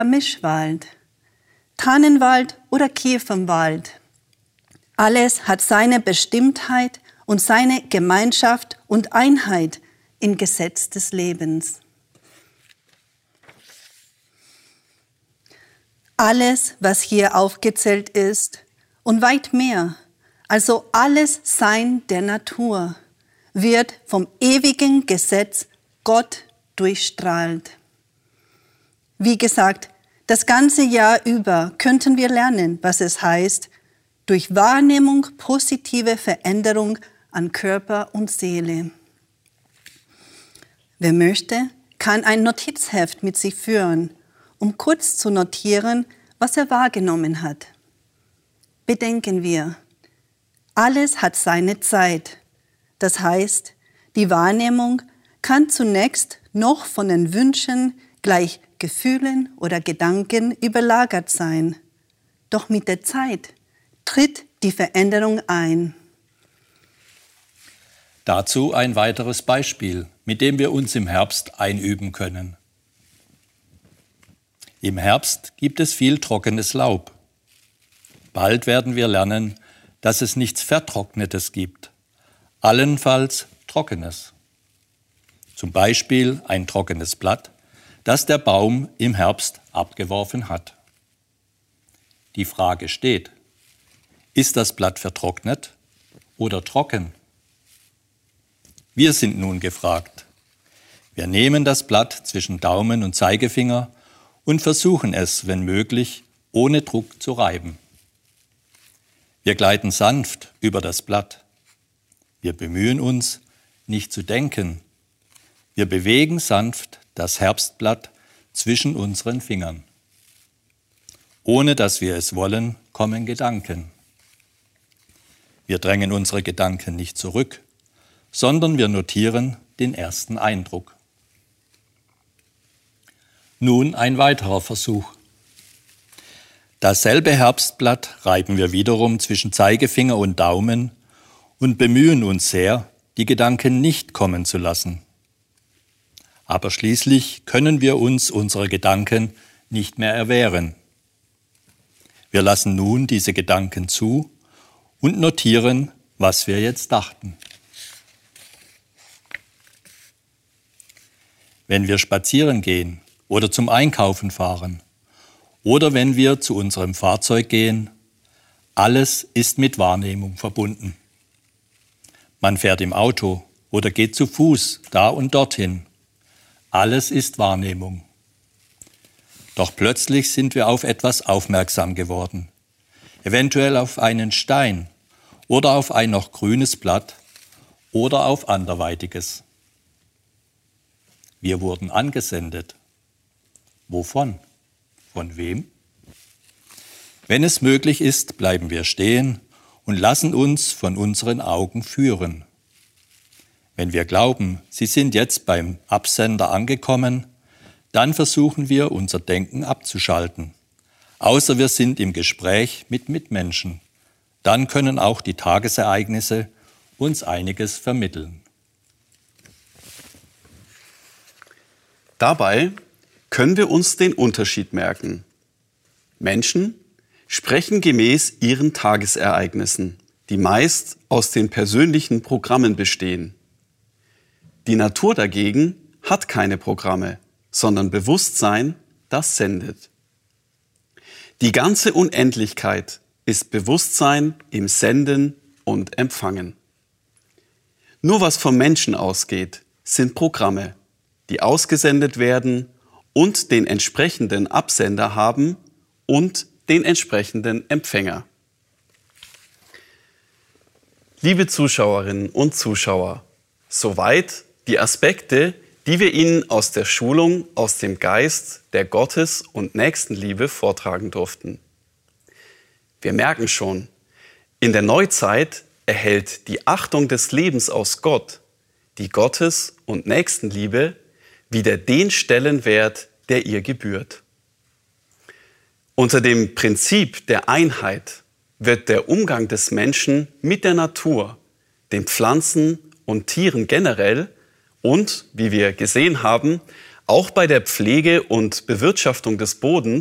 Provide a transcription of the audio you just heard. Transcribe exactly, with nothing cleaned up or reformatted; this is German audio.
Mischwald, Tannenwald oder Kiefernwald. Alles hat seine Bestimmtheit und seine Gemeinschaft und Einheit im Gesetz des Lebens. Alles, was hier aufgezählt ist und weit mehr, also alles Sein der Natur, wird vom ewigen Gesetz Gott durchstrahlt. Wie gesagt, das ganze Jahr über könnten wir lernen, was es heißt, durch Wahrnehmung positive Veränderung an Körper und Seele. Wer möchte, kann ein Notizheft mit sich führen, um kurz zu notieren, was er wahrgenommen hat. Bedenken wir, alles hat seine Zeit. Das heißt, die Wahrnehmung kann zunächst noch von den Wünschen, gleich Gefühlen oder Gedanken überlagert sein. Doch mit der Zeit tritt die Veränderung ein. Dazu ein weiteres Beispiel, mit dem wir uns im Herbst einüben können. Im Herbst gibt es viel trockenes Laub. Bald werden wir lernen, dass es nichts Vertrocknetes gibt, allenfalls Trockenes. Zum Beispiel ein trockenes Blatt, das der Baum im Herbst abgeworfen hat. Die Frage steht: Ist das Blatt vertrocknet oder trocken? Wir sind nun gefragt. Wir nehmen das Blatt zwischen Daumen und Zeigefinger und versuchen es, wenn möglich, ohne Druck zu reiben. Wir gleiten sanft über das Blatt. Wir bemühen uns, nicht zu denken. Wir bewegen sanft das Herbstblatt zwischen unseren Fingern. Ohne dass wir es wollen, kommen Gedanken. Wir drängen unsere Gedanken nicht zurück, sondern wir notieren den ersten Eindruck. Nun ein weiterer Versuch. Dasselbe Herbstblatt reiben wir wiederum zwischen Zeigefinger und Daumen und bemühen uns sehr, die Gedanken nicht kommen zu lassen. Aber schließlich können wir uns unsere Gedanken nicht mehr erwehren. Wir lassen nun diese Gedanken zu und notieren, was wir jetzt dachten. Wenn wir spazieren gehen oder zum Einkaufen fahren oder wenn wir zu unserem Fahrzeug gehen, alles ist mit Wahrnehmung verbunden. Man fährt im Auto oder geht zu Fuß da und dorthin. Alles ist Wahrnehmung. Doch plötzlich sind wir auf etwas aufmerksam geworden, eventuell auf einen Stein oder auf ein noch grünes Blatt oder auf anderweitiges. Wir wurden angesendet. Wovon? Von wem? Wenn es möglich ist, bleiben wir stehen und lassen uns von unseren Augen führen. Wenn wir glauben, sie sind jetzt beim Absender angekommen, dann versuchen wir, unser Denken abzuschalten. Außer wir sind im Gespräch mit Mitmenschen. Dann können auch die Tagesereignisse uns einiges vermitteln. Dabei können wir uns den Unterschied merken. Menschen sprechen gemäß ihren Tagesereignissen, die meist aus den persönlichen Programmen bestehen. Die Natur dagegen hat keine Programme, sondern Bewusstsein, das sendet. Die ganze Unendlichkeit ist Bewusstsein im Senden und Empfangen. Nur was vom Menschen ausgeht, sind Programme, die ausgesendet werden und den entsprechenden Absender haben und den entsprechenden Empfänger. Liebe Zuschauerinnen und Zuschauer, soweit die Aspekte, die wir Ihnen aus der Schulung aus dem Geist der Gottes- und Nächstenliebe vortragen durften. Wir merken schon, in der Neuzeit erhält die Achtung des Lebens aus Gott, die Gottes- und Nächstenliebe, wieder den Stellenwert, der ihr gebührt. Unter dem Prinzip der Einheit wird der Umgang des Menschen mit der Natur, den Pflanzen und Tieren generell und, wie wir gesehen haben, Auch bei der Pflege und Bewirtschaftung des Bodens